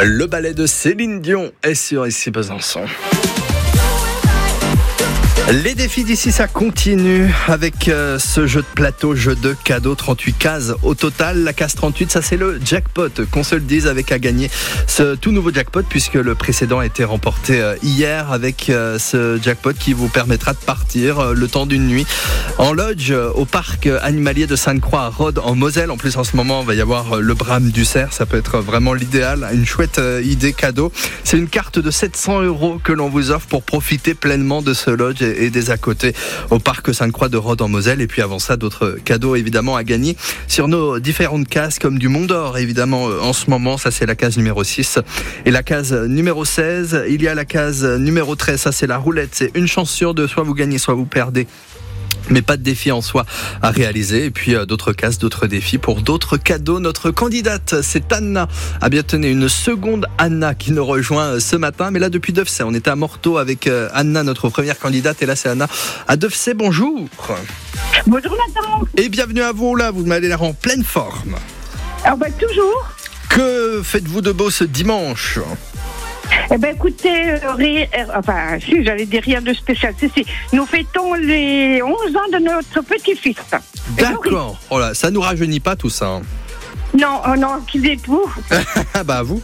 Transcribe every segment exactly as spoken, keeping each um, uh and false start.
Le ballet de Céline Dion est sur Ici Besançon. Les défis d'ici, ça continue avec euh, ce jeu de plateau, jeu de cadeaux, trente-huit cases au total. La case trente-huit, ça c'est le jackpot, qu'on se le dise, avec à gagner ce tout nouveau jackpot, puisque le précédent a été remporté euh, hier avec euh, ce jackpot qui vous permettra de partir euh, le temps d'une nuit en lodge euh, au parc animalier de Sainte-Croix à Rhodes en Moselle. En plus, en ce moment, il va y avoir euh, le Brame du Cerf, ça peut être vraiment l'idéal, une chouette euh, idée cadeau. C'est une carte de sept cents euros que l'on vous offre pour profiter pleinement de ce lodge et et des à côté au parc Sainte-Croix de Rhodes en Moselle. Et puis avant ça, d'autres cadeaux évidemment à gagner sur nos différentes cases, comme du Mont d'Or évidemment en ce moment. Ça c'est la case numéro six et la case numéro seize. Il y a la case numéro treize, ça c'est la roulette. C'est une chance sur deux, soit vous gagnez soit vous perdez, mais pas de défi en soi à réaliser. Et puis euh, d'autres cases, d'autres défis pour d'autres cadeaux. Notre candidate, c'est Anna. Ah bien, tenez, une seconde Anna qui nous rejoint ce matin. Mais là, depuis Deffsey, on était à Morteau avec euh, Anna, notre première candidate. Et là, c'est Anna à Deffsey. Bonjour. Bonjour Nathan. Et bienvenue à vous. Là, vous m'avez l'air en pleine forme. Ah bah toujours. Que faites-vous de beau ce dimanche ? Eh ben écoutez, euh, ré, euh, enfin si j'allais dire rien de spécial, si, si. Nous fêtons les onze ans de notre petit-fils. D'accord. Oh là, ça nous rajeunit pas tout ça. Hein. Non, oh non, qui êtes-vous ? Bah vous.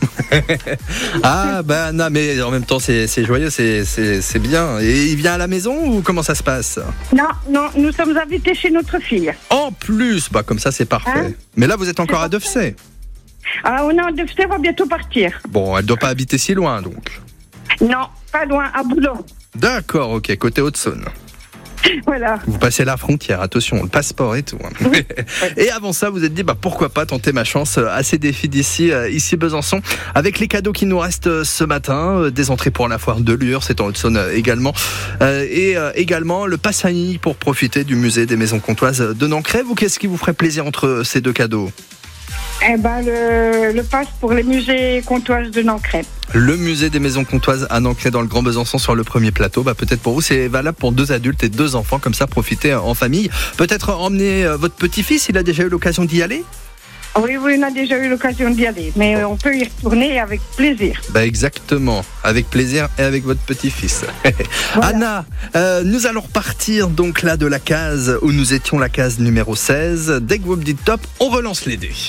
Ah bah non, mais en même temps c'est, c'est joyeux, c'est, c'est, c'est bien. Et il vient à la maison ou comment ça se passe ? Non, non, nous sommes invités chez notre fille. En plus, bah comme ça c'est parfait. Hein ? Mais là vous êtes encore à Deffsey. Ah, on a Deffsey, va bientôt partir. Bon, elle doit pas habiter si loin donc. Non, pas loin, à Boulogne. D'accord, ok, côté Haute-Saône. Voilà. Vous passez la frontière, attention, le passeport et tout. Oui. Et avant ça, vous êtes dit, bah pourquoi pas tenter ma chance à ces défis d'ici, ici Besançon, avec les cadeaux qui nous restent ce matin, des entrées pour la foire de Lure, c'est en Haute-Saône également, et également le pass famille pour profiter du musée des Maisons Comtoises de Nancray. Vous, qu'est-ce qui vous ferait plaisir entre ces deux cadeaux ? Eh ben, le, le pass pour les musées comtoises de Nancray. Le musée des Maisons Comtoises à Nancray dans le Grand Besançon sur le premier plateau. Bah, peut-être pour vous, c'est valable pour deux adultes et deux enfants. Comme ça, profitez en famille. Peut-être emmener votre petit-fils, il a déjà eu l'occasion d'y aller ? Oui, oui, on a déjà eu l'occasion d'y aller. Mais bon, on peut y retourner avec plaisir. Bah exactement, avec plaisir et avec votre petit-fils. Voilà. Anna, euh, nous allons repartir donc là de la case où nous étions, la case numéro seize. Dès que vous me dites top, on relance les dés.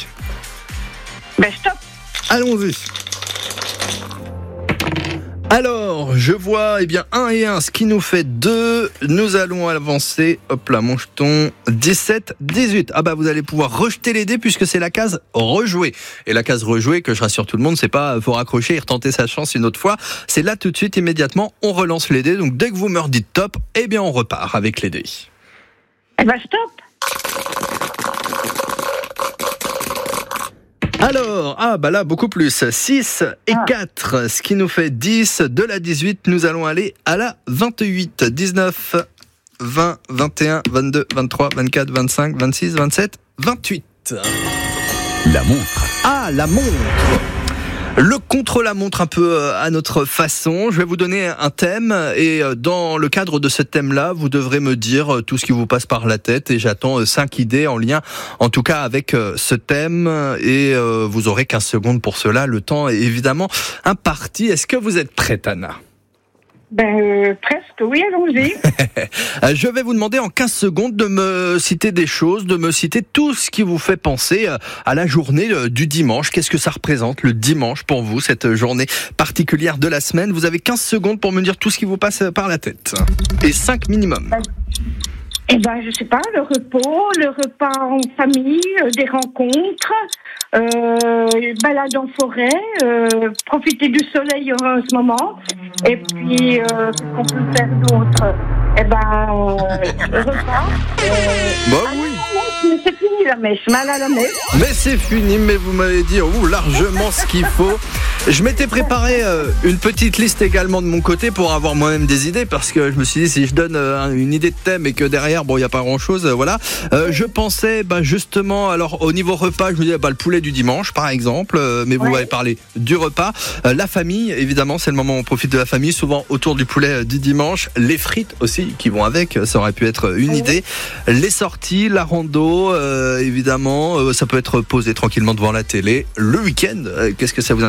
Ben stop. Allons-y. Alors, je vois, eh bien, un et un, ce qui nous fait deux. Nous allons avancer. Hop là, mon jeton. dix-sept, dix-huit. Ah bah, vous allez pouvoir rejeter les dés puisque c'est la case rejouer. Et la case rejouer, que je rassure tout le monde, c'est pas faut raccrocher et retenter sa chance une autre fois. C'est là tout de suite, immédiatement, on relance les dés. Donc, dès que vous me redites top, eh bien, on repart avec les dés. Eh ben, stop. Alors, ah bah là, beaucoup plus. six et ah. quatre, ce qui nous fait dix. De la dix-huit, nous allons aller à la vingt-huit. dix-neuf, vingt, vingt et un, vingt-deux, vingt-trois, vingt-quatre, vingt-cinq, vingt-six, vingt-sept, vingt-huit. La montre. Ah, la montre. Le contre-la-montre un peu à notre façon. Je vais vous donner un thème et dans le cadre de ce thème-là, vous devrez me dire tout ce qui vous passe par la tête et j'attends cinq idées en lien, en tout cas avec ce thème et vous aurez quinze secondes pour cela. Le temps est évidemment imparti. Est-ce que vous êtes prête, Anna ? Ben, euh, presque, oui, allons-y. Je vais vous demander en quinze secondes de me citer des choses, de me citer tout ce qui vous fait penser à la journée du dimanche. Qu'est-ce que ça représente, le dimanche, pour vous, cette journée particulière de la semaine ? Vous avez quinze secondes pour me dire tout ce qui vous passe par la tête. Et cinq minimum. Eh ben, je sais pas, le repos, le repas en famille, euh, des rencontres, euh, balade en forêt, euh, profiter du soleil en ce moment, et puis, euh, qu'est-ce qu'on peut faire d'autre ? Eh ben, euh, repas. Euh, bah oui. Mais c'est fini la messe, mal à la messe. Mais c'est fini, mais vous m'avez dit oh, largement ce qu'il faut. Je m'étais préparé euh, une petite liste également de mon côté pour avoir moi-même des idées, parce que je me suis dit si je donne euh, une idée de thème et que derrière bon il y a pas grand-chose, euh, voilà. Euh, je pensais bah, justement alors au niveau repas, je me disais bah, le poulet du dimanche par exemple, euh, mais vous ouais. m'avez parlé du repas, euh, la famille évidemment c'est le moment où on profite de la famille, souvent autour du poulet euh, du dimanche, les frites aussi qui vont avec, ça aurait pu être une ouais. idée, les sorties, la rando euh, évidemment, euh, ça peut être posé tranquillement devant la télé, le week-end, euh, qu'est-ce que ça vous inspire le dimanche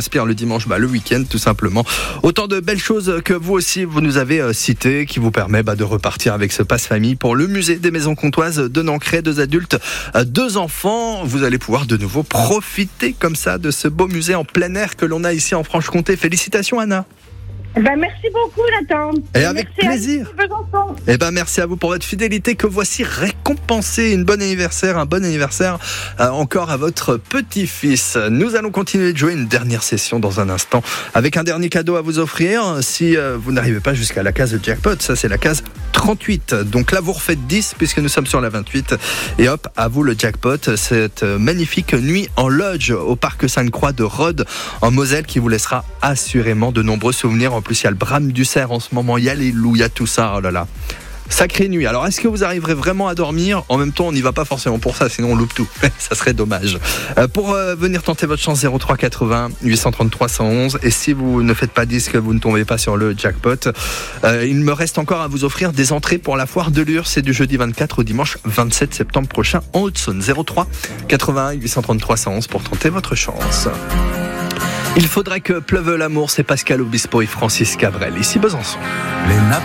dimanche, bah, le week-end tout simplement. Autant de belles choses que vous aussi, vous nous avez euh, citées, qui vous permet bah, de repartir avec ce passe-famille pour le musée des Maisons Comtoises de Nancray. Deux adultes, euh, deux enfants. Vous allez pouvoir de nouveau profiter comme ça de ce beau musée en plein air que l'on a ici en Franche-Comté. Félicitations Anna. Ben, merci beaucoup Nathan. Et avec merci plaisir. À vous, enfants. Et ben merci à vous pour votre fidélité que voici récompensée. Une bonne anniversaire, un bon anniversaire euh, encore à votre petit-fils. Nous allons continuer de jouer une dernière session dans un instant avec un dernier cadeau à vous offrir. Si euh, vous n'arrivez pas jusqu'à la case de jackpot, ça c'est la case trente-huit. Donc là vous refaites dix puisque nous sommes sur la vingt-huit. Et hop, à vous le jackpot. Cette magnifique nuit en lodge au parc Sainte-Croix de Rhodes en Moselle qui vous laissera assurément de nombreux souvenirs. En plus, il y a le Brame du Cerf en ce moment, il y a les loups, il y a tout ça, oh là là. Sacrée nuit. Alors, est-ce que vous arriverez vraiment à dormir ? En même temps, on n'y va pas forcément pour ça, sinon on loupe tout. Ça serait dommage. Euh, pour euh, venir tenter votre chance, zéro trois quatre-vingts huit cent trente-trois cent onze. Et si vous ne faites pas dix, que vous ne tombez pas sur le jackpot, euh, il me reste encore à vous offrir des entrées pour la foire de Lure. C'est du jeudi vingt-quatre au dimanche vingt-sept septembre prochain en Haute-Saône. zéro trois quatre-vingts huit cent trente-trois cent onze pour tenter votre chance. Il faudrait que pleuve l'amour, c'est Pascal Obispo et Francis Cabrel, ici Besançon.